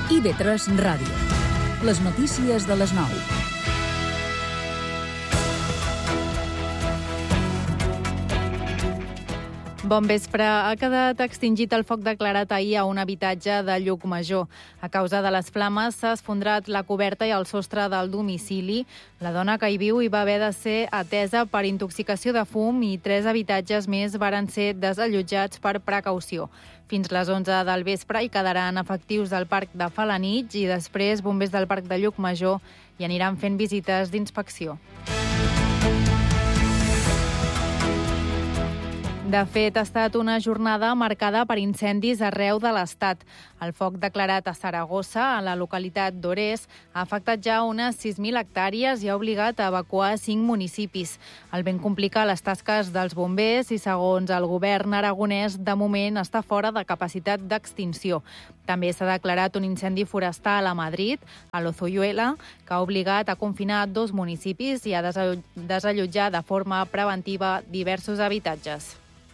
IB3 Ràdio. Les notícies de les 9. Bon vespre. Ha quedat extingit el foc declarat ahir a un habitatge de Llucmajor. A causa de les flames s'ha esfondrat la coberta i el sostre del domicili. La dona que hi viu hi va haver de ser atesa per intoxicació de fum i 3 habitatges més varen ser desallotjats per precaució. Fins les 11 del vespre hi quedaran efectius del Parc de Felanitx i després bombers del Parc de Llucmajor hi aniran fent visites d'inspecció. De fet, ha estat una jornada marcada per incendis arreu de l'Estat. El foc declarat a Saragossa, a la localitat d'Ores, ha afectat ja unes 6.000 hectàrees i ha obligat a evacuar 5 municipis. El vent complica les tasques dels bombers i, segons el govern aragonès, de moment està fora de capacitat d'extinció. També s'ha declarat un incendi forestal a Madrid, a l'Ozoyuela, que ha obligat a confinar 2 municipis i a desallotjar de forma preventiva diversos habitatges.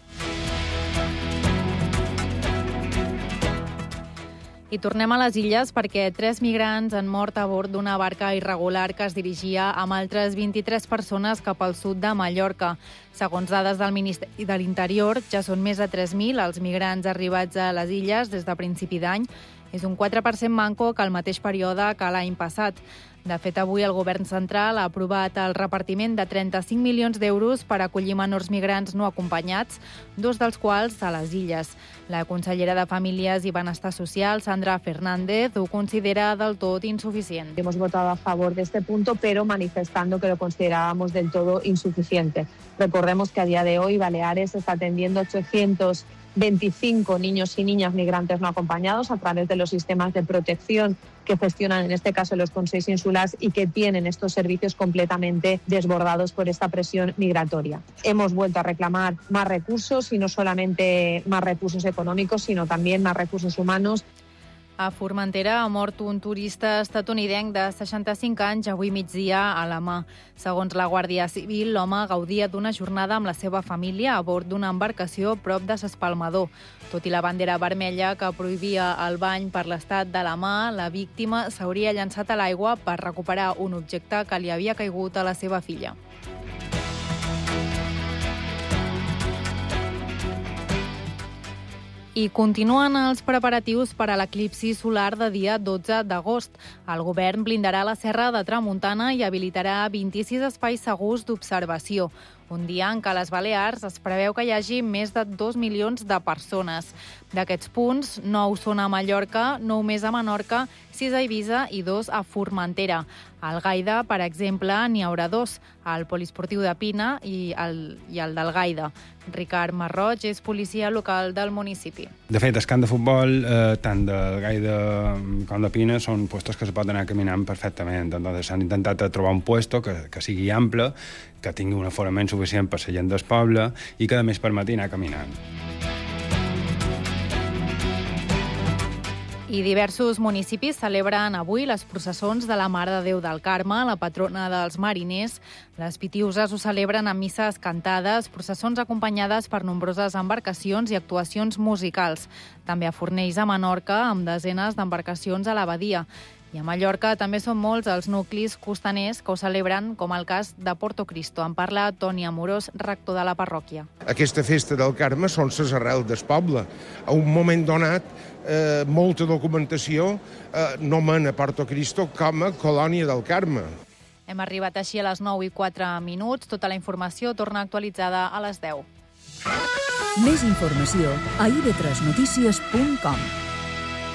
I tornem a les Illes perquè 3 migrants han mort a bord d'una barca irregular que es dirigia amb altres 23 persones cap al sud de Mallorca. Segons dades del Ministeri de l'Interior, ja són més de 3.000 els migrants arribats a les Illes des de principi d'any. És un 4% manco que el mateix període que l'any passat. De fet, avui el govern central ha aprovat el repartiment de 35 milions d'euros per acollir menors migrants no acompanyats, 2 dels quals a les Illes. La consellera de Famílies i Benestar Social, Sandra Fernández, ho considera del tot insuficient. Hemos votado a favor de este punto, pero manifestando que lo considerábamos del todo insuficiente. Recordemos que a día de hoy Baleares está atendiendo 825 niños y niñas migrantes no acompañados a través de los sistemas de protección que gestionan en este caso los consells insulars y que tienen estos servicios completamente desbordados por esta presión migratoria. Hemos vuelto a reclamar más recursos y no solamente más recursos econòmics, sinó també más recursos humanos. A Formentera ha mort un turista estatunidenc de 65 anys avui migdia a la mà. Segons la Guàrdia Civil, l'home gaudia d'una jornada amb la seva família a bord d'una embarcació prop de s'Espalmador. Tot i la bandera vermella que prohibia el bany per l'estat de la mà, la víctima s'hauria llançat a l'aigua per recuperar un objecte que li havia caigut a la seva filla. I continuen els preparatius per a l'eclipsi solar de dia 12 d'agost. El govern blindarà la Serra de Tramuntana i habilitarà 26 espais segurs d'observació. Un dia en què a les Balears es preveu que hi hagi més de 2 milions de persones. D'aquests punts, 9 són a Mallorca, 9 més a Menorca, 6 a Eivissa i 2 a Formentera. Al Gaida, per exemple, n'hi haurà 2, el Poliesportiu de Pina i el del Gaida. Ricard Marroig és policia local del municipi. De fet, el camp de futbol, tant del Gaida com de Pina, són puestos que se pot anar caminant perfectament. Entonces, s'han intentat trobar un puesto que sigui ample, que tingui un aforament suficient per la gent del poble i que, a més, permeti anar caminant. I diversos municipis celebren avui les processons de la Mare de Déu del Carme, la patrona dels mariners. Les Pitiuses ho celebren amb misses cantades, processons acompanyades per nombroses embarcacions i actuacions musicals. També a Fornells, a Menorca, amb desenes d'embarcacions a l'abadia. I a Mallorca també són molts els nuclis costaners que ho celebren, com el cas de Porto Cristo. En parla Toni Amorós, rector de la parròquia. Aquesta festa del Carme són les arrels del poble. A un moment donat, molta documentació nomena Porto Cristo com a colònia del Carme. Hem arribat així a les 9:04. Tota la informació torna actualitzada a les 10. Més informació a ib3notícies.com.